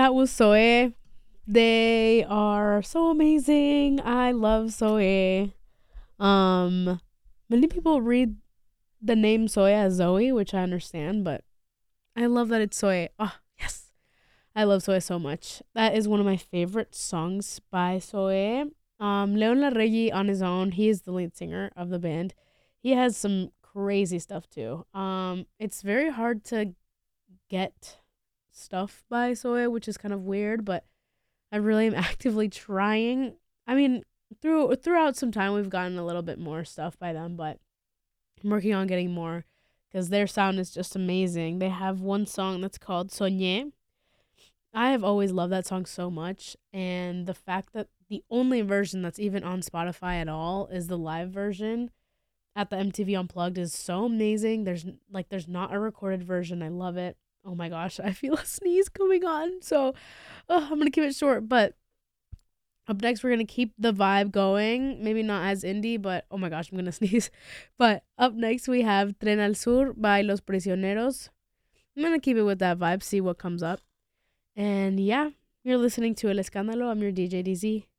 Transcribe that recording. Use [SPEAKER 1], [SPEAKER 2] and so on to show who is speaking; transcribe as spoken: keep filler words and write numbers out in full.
[SPEAKER 1] That was Soe. They are so amazing. I love Soe. Um, Many people read the name Soe as Zoe, which I understand, but I love that it's Soe. Oh, yes. I love Soe so much. That is one of my favorite songs by Soe. Um, Leon Larregui on his own, he is the lead singer of the band. He has some crazy stuff too. Um, it's very hard to get stuff by Soe, which is kind of weird, but I really am actively trying. I mean, through throughout some time we've gotten a little bit more stuff by them, but I'm working on getting more because their sound is just amazing. They have one song that's called Soñé. I have always loved that song so much, and the fact that the only version that's even on Spotify at all is the live version at the M T V Unplugged is so amazing. There's like there's not a recorded version. I love it. Oh my gosh, I feel a sneeze coming on. So, uh, I'm gonna keep it short. But up next, we're gonna keep the vibe going. Maybe not as indie, but oh my gosh, I'm gonna sneeze. But up next, we have Tren al Sur by Los Prisioneros. I'm gonna keep it with that vibe. See what comes up. And yeah, you're listening to El Escándalo. I'm your D J D Z.